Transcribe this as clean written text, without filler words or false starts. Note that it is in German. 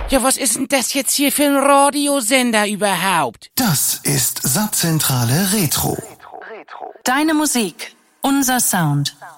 Ja, was ist denn das jetzt hier für ein Radiosender überhaupt? Das ist Subzentrale Retro. Deine Musik, unser Sound.